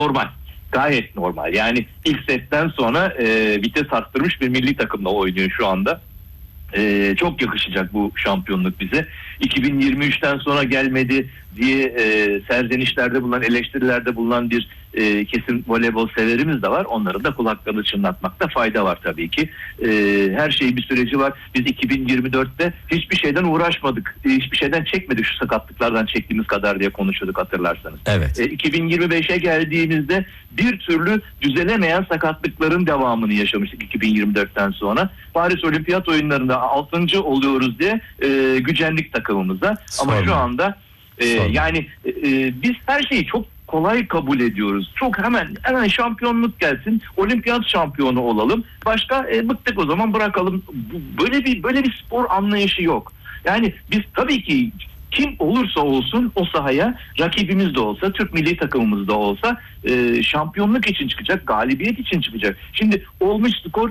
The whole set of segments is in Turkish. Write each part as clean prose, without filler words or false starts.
normal. Gayet normal. Yani ilk setten sonra vites arttırmış bir milli takımla oynuyor şu anda. Çok yakışacak bu şampiyonluk bize. 2023'ten sonra gelmedi diye serzenişlerde bulunan, eleştirilerde bulunan bir kesim voleybol severimiz de var. Onların da kulaklarını çınlatmakta fayda var tabii ki. Her şeyin bir süreci var. Biz 2024'te hiçbir şeyden uğraşmadık. Hiçbir şeyden çekmedik, şu sakatlıklardan çektiğimiz kadar diye konuşuyorduk hatırlarsanız. Evet. 2025'e geldiğimizde bir türlü düzelemeyen sakatlıkların devamını yaşamıştık 2024'ten sonra. Paris Olimpiyat Oyunları'nda 6. oluyoruz diye gücendik takımımıza. Ama şu anda yani biz her şeyi çok kolay kabul ediyoruz. Çok hemen şampiyonluk gelsin, olimpiyat şampiyonu olalım. Başka bıktık, o zaman bırakalım. Böyle bir spor anlayışı yok. Yani biz tabii ki kim olursa olsun o sahaya, rakibimiz de olsa, Türk milli takımımız da olsa şampiyonluk için çıkacak, galibiyet için çıkacak. Şimdi olmuş skor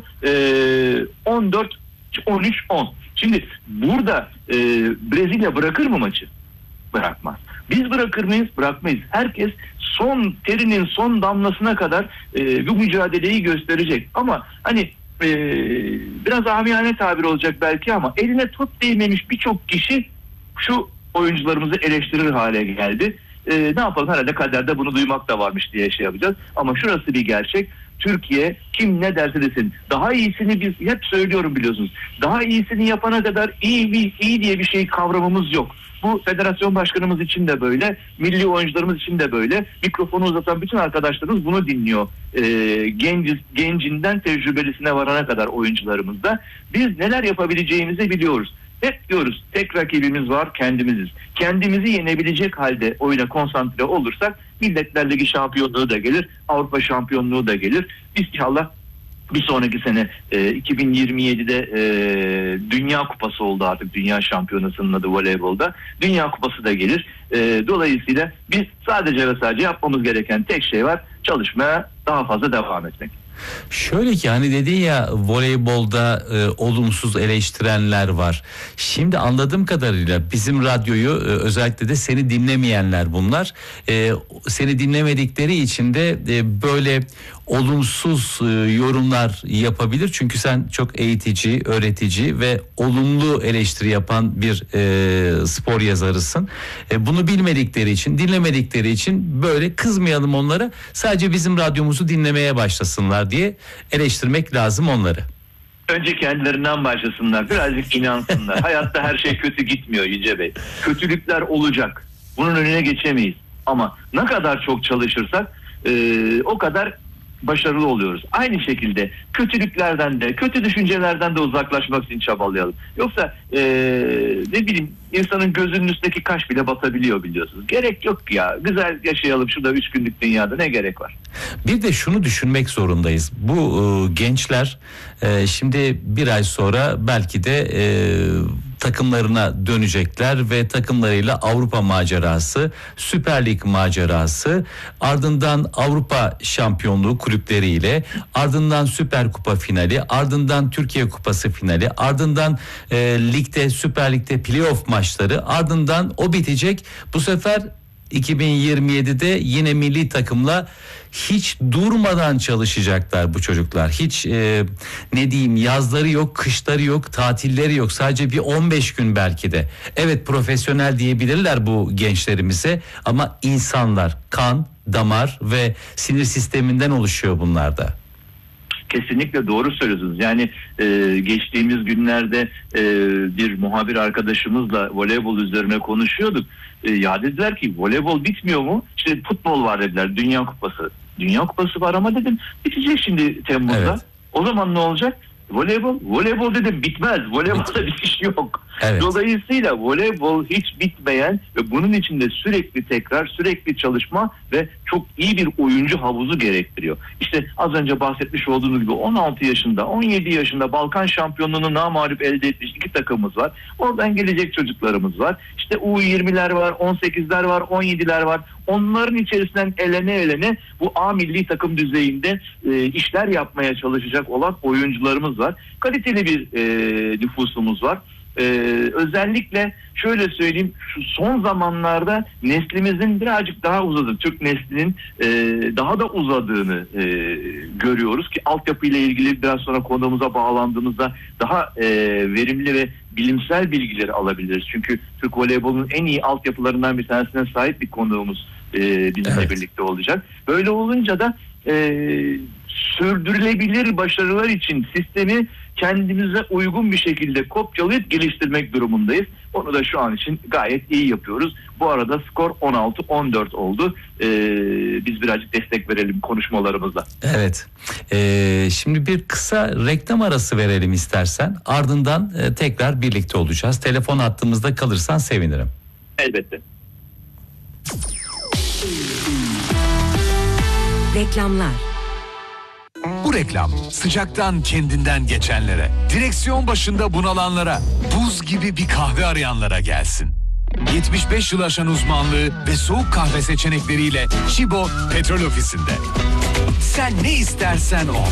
14-13-10. Şimdi burada Brezilya bırakır mı maçı? Bırakmaz. Biz bırakır mıyız? Bırakmayız. Herkes son terinin son damlasına kadar bu mücadeleyi gösterecek. Ama hani biraz amiyane tabir olacak belki ama eline top değmemiş birçok kişi şu oyuncularımızı eleştirir hale geldi. Ne yapalım, herhalde kaderde bunu duymak da varmış diye şey yapacağız. Ama şurası bir gerçek. Türkiye kim ne derse desin, daha iyisini biz hep söylüyorum biliyorsunuz. Daha iyisini yapana kadar iyi diye bir şey kavramımız yok. Bu federasyon başkanımız için de böyle, milli oyuncularımız için de böyle. Mikrofonu uzatan bütün arkadaşlarımız bunu dinliyor. Gencinden tecrübelisine varana kadar oyuncularımızda. Biz neler yapabileceğimizi biliyoruz. Hep diyoruz, tek rakibimiz var, kendimiziz. Kendimizi yenebilecek halde oyuna konsantre olursak Milletler Ligi şampiyonluğu da gelir, Avrupa şampiyonluğu da gelir. İnşallah bir sonraki sene 2027'de Dünya Kupası oldu artık, Dünya Şampiyonası'nın adı voleybolda. Dünya Kupası da gelir. Dolayısıyla biz sadece ve sadece yapmamız gereken tek şey var, çalışmaya daha fazla devam etmek. Şöyle ki hani dedin ya, voleybolda olumsuz eleştirenler var. Şimdi anladığım kadarıyla bizim radyoyu özellikle de seni dinlemeyenler bunlar. Seni dinlemedikleri için de böyle olumsuz yorumlar yapabilir. Çünkü sen çok eğitici, öğretici ve olumlu eleştiri yapan bir spor yazarısın. Bunu bilmedikleri için, dinlemedikleri için böyle kızmayalım onlara. Sadece bizim radyomuzu dinlemeye başlasınlar diye eleştirmek lazım onları. Önce kendilerinden başlasınlar, birazcık inansınlar. Hayatta her şey kötü gitmiyor Yüce Bey. Kötülükler olacak. Bunun önüne geçemeyiz. Ama ne kadar çok çalışırsak o kadar başarılı oluyoruz. Aynı şekilde kötülüklerden de, kötü düşüncelerden de uzaklaşmak için çabalayalım. Yoksa ne bileyim, insanın gözünün üstündeki kaş bile batabiliyor biliyorsunuz. Gerek yok ya. Güzel yaşayalım şurada 3 günlük dünyada, ne gerek var? Bir de şunu düşünmek zorundayız. Bu gençler şimdi bir ay sonra belki de takımlarına dönecekler ve takımlarıyla Avrupa macerası, Süper Lig macerası, ardından Avrupa şampiyonluğu kulüpleriyle, ardından Süper Kupa finali, ardından Türkiye Kupası finali, ardından ligde, Süper Lig'de playoff maçları, ardından o bitecek. Bu sefer 2027'de yine milli takımla hiç durmadan çalışacaklar bu çocuklar. Hiç ne diyeyim, yazları yok, kışları yok, tatilleri yok. Sadece bir 15 gün belki de. Evet, profesyonel diyebilirler bu gençlerimize ama insanlar, kan, damar ve sinir sisteminden oluşuyor bunlar da. Kesinlikle doğru söylüyorsunuz. Yani geçtiğimiz günlerde bir muhabir arkadaşımızla voleybol üzerine konuşuyorduk. Ya dediler ki, voleybol bitmiyor mu? İşte futbol var dediler, Dünya Kupası. Dünya Kupası var ama dedim bitecek şimdi Temmuz'da. Evet. O zaman ne olacak? Voleybol dedim bitmez. Voleybolda bitiş yok. Evet. Dolayısıyla voleybol hiç bitmeyen ve bunun içinde sürekli tekrar, sürekli çalışma ve çok iyi bir oyuncu havuzu gerektiriyor. İşte az önce bahsetmiş olduğunuz gibi 16 yaşında, 17 yaşında Balkan şampiyonluğunu namağlup elde etmiş 2 takımımız var. Oradan gelecek çocuklarımız var. İşte U20'ler var, 18'ler var, 17'ler var. Onların içerisinden elene bu A milli takım düzeyinde işler yapmaya çalışacak olan oyuncularımız var. Kaliteli bir nüfusumuz var. Özellikle şöyle söyleyeyim, şu son zamanlarda neslimizin birazcık daha uzadı. Türk neslinin daha da uzadığını görüyoruz ki altyapıyla ilgili biraz sonra konuğumuza bağlandığımızda daha verimli ve bilimsel bilgileri alabiliriz. Çünkü Türk voleybolunun en iyi altyapılarından bir tanesine sahip bir konuğumuz bizimle birlikte olacak. Böyle olunca da sürdürülebilir başarılar için sistemi kendimize uygun bir şekilde kopyalayıp geliştirmek durumundayız. Onu da şu an için gayet iyi yapıyoruz. Bu arada skor 16-14 oldu. Biz birazcık destek verelim konuşmalarımızda. Evet. Şimdi bir kısa reklam arası verelim istersen. Ardından tekrar birlikte olacağız. Telefon hattımızda kalırsan sevinirim. Elbette. Reklamlar. Bu reklam sıcaktan kendinden geçenlere, direksiyon başında bunalanlara, buz gibi bir kahve arayanlara gelsin. 75 yıl aşan uzmanlığı ve soğuk kahve seçenekleriyle Chibo Petrol Ofisi'nde. Sen ne istersen o.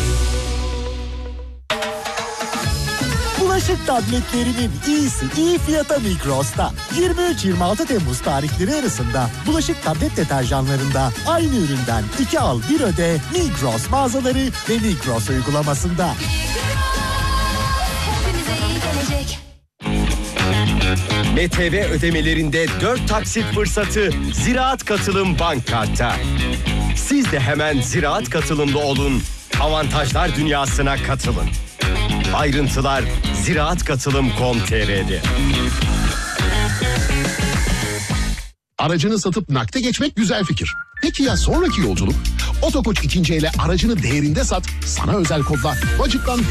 Bulaşık tabletlerinin iyisi iyi fiyata Migros'ta. 23-26 Temmuz tarihleri arasında bulaşık tablet deterjanlarında aynı üründen 2 al 1 öde Migros mağazaları ve Migros uygulamasında. MTV ödemelerinde 4 taksit fırsatı Ziraat Katılım Bank Kart'ta. Siz de hemen Ziraat Katılımlı olun, avantajlar dünyasına katılın. Ayrıntılar ziraatkatılım.com.tr'de. Aracını satıp nakde geçmek güzel fikir. Peki ya sonraki yolculuk? Otokoç ikinci ele aracını değerinde sat, sana özel kodla Bacık'tan